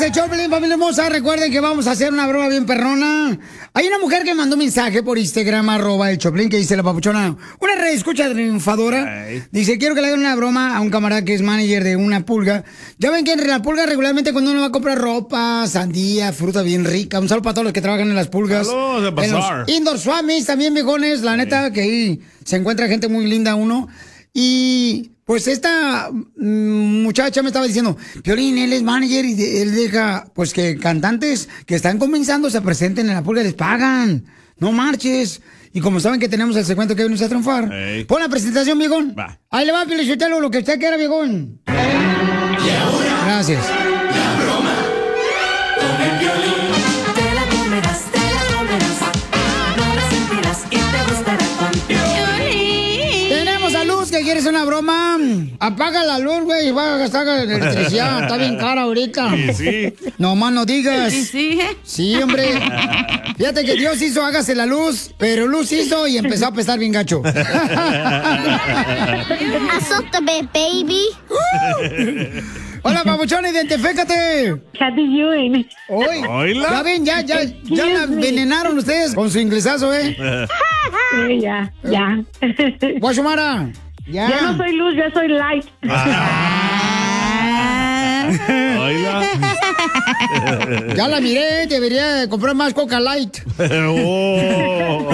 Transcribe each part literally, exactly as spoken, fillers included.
el show, Pelín, familia hermosa. Recuerden que vamos a hacer una broma bien perrona. Hay una mujer que mandó un mensaje por Instagram, arroba el Choplin, que dice la papuchona, una red escucha triunfadora. Hey. Dice, quiero que le hagan una broma a un camarada que es manager de una pulga. Ya ven que en la pulga regularmente cuando uno va a comprar ropa, sandía, fruta bien rica. Un saludo para todos los que trabajan en las pulgas. Saludos, en los indoor swamis también, viejones. La neta, hey. que ahí se encuentra gente muy linda uno. Y pues esta mm, muchacha me estaba diciendo, Piolín, él es manager y de, él deja, pues que cantantes que están comenzando se presenten en la pulga, les pagan. No marches. Y como saben que tenemos el segmento que viene a triunfar, hey. pon la presentación, viejón. Va. Ahí le va, Piolín, lo que usted quiera, viejón. Y ahora, gracias. La broma con el Piolín. Te la comerás, te la comerás, no la sentirás y te gustará con Piolín. Tenemos a Luz que quiere hacer una broma. Apaga la luz, güey, y va a gastar electricidad. Está bien cara ahorita. Sí, sí. No más no digas. Sí, sí. Sí, hombre. Fíjate que Dios hizo, hágase la luz, pero Luz hizo y empezó a apestar bien gacho. Azótame, baby. Hola, papuchón, identifícate. How do you doing? Hoy. Hola. Ya ven, ya, ya, ya la envenenaron ustedes con su inglesazo, ¿eh? Sí, ya, ya. Guachumara. Ya. Ya no soy Luz, ya soy Light. Hola. Ya la miré, debería comprar más Coca Light. Oh.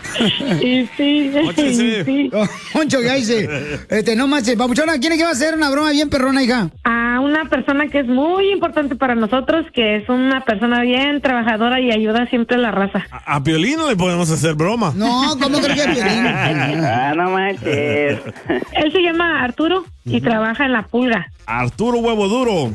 Sí, sí, Óchese. sí. Poncho, ya dice. Este, no manches. Papuchona, ¿quién es que va a hacer una broma bien perrona, hija? A una persona que es muy importante para nosotros, que es una persona bien trabajadora y ayuda siempre a la raza. A, a Piolín no le podemos hacer broma. No, ¿cómo crees que Piolín? Ah, no manches. Él se llama Arturo y trabaja en la pulga. Arturo Huevo Duro.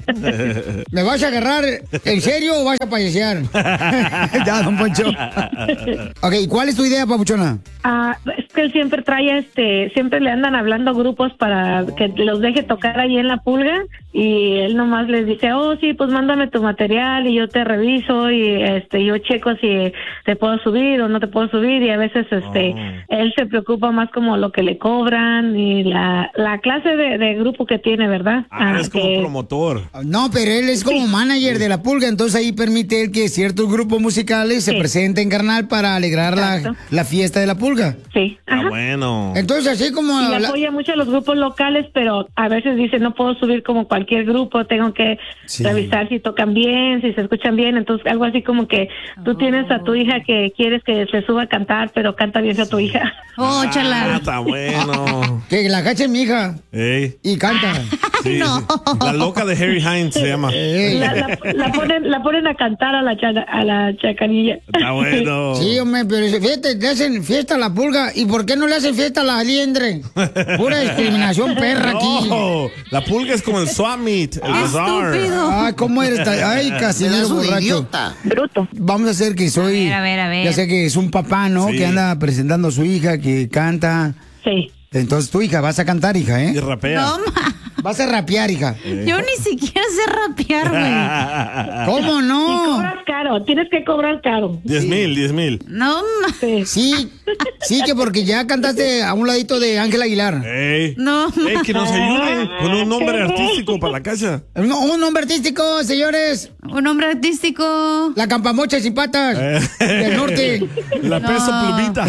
¿Me vas a agarrar en serio o vas a payasear? Ya, don Poncho. Ok, ¿cuál es tu idea, papuchona? Ah, es que él siempre trae, este, siempre le andan hablando grupos para que los deje tocar ahí en la pulga y él nomás les dice, oh sí, pues mándame tu material y yo te reviso y este, yo checo si te puedo subir o no te puedo subir y a veces, este, oh. él se preocupa más como lo que le cobran y la, la clase de, de grupo que tiene, ¿verdad? Ah, ah es como que... promotor. No, pero él es como manager de la pulga, entonces ahí permite él que ciertos grupos musicales sí. se presenten, carnal, para alegrar la, la fiesta de la pulga. Sí. Ah, bueno. Entonces así como... Y la... apoya mucho a los grupos locales, pero a veces dice, no puedo subir como cualquier grupo, tengo que sí. revisar si tocan bien, si se escuchan bien, entonces algo así como que tú tienes a tu hija que quieres que se suba a cantar, pero canta bien a tu hija. Oh, chala. Ah, está bueno. Que la cache mi hija. Ey. Y canta. Sí, no. sí. La loca de Harry Hines se llama. La, la, la, ponen, la ponen a cantar a la, chaca, a la chacanilla. Está bueno. Sí, hombre, pero fíjate, le hacen fiesta a la pulga. ¿Y por qué no le hacen fiesta a la liendre? Pura discriminación perra aquí. No, la pulga es como el swap meet, el bazar. Ay, ¿cómo eres? Ay, casinero borracho. Idiota. Bruto. Vamos a hacer que soy... A ver, a ver, a ver. Ya sé que es un papá, ¿no? Sí. Que anda presentando a su hija, que canta. Sí. Entonces tu hija, vas a cantar, hija, ¿eh? Y rapea. No, ma. Vas a rapear, hija. Yo ni siquiera sé rapear, güey. ¿Cómo Y no? cobras caro, tienes que cobrar caro. Diez mil, diez mil. No, ma. Sí. Sí, sí, que porque ya cantaste a un ladito de Ángel Aguilar. Ey. No, Ey, que nos ayuden con un nombre artístico para la casa. Un, un nombre artístico, señores. un nombre artístico. La campamocha sin patas Eh. del norte. La No. peso plumita.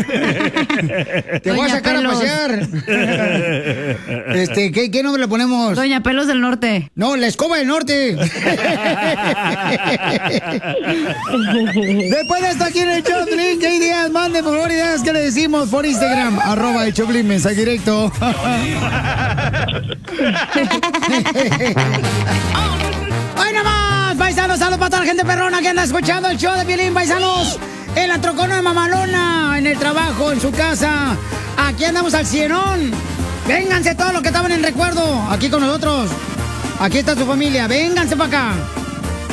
Te voy a Doña sacar Pelos. a pasear. Este, ¿qué, ¿qué nombre le ponemos? Doña Pelos del Norte. No, la escoba del norte. Después de esto aquí en el Choplin, ¿qué ideas? Manden por favor ideas que le decimos por Instagram, arroba el Choplin, mensaje directo. ¡Ay, nada más! Paisanos, saludos para toda la gente perrona que anda escuchando el show de Piolín, paisanos. En la trocona de Mamalona, en el trabajo, en su casa. Aquí andamos al cienón. Vénganse todos los que estaban en recuerdo, aquí con nosotros. Aquí está su familia, vénganse para acá.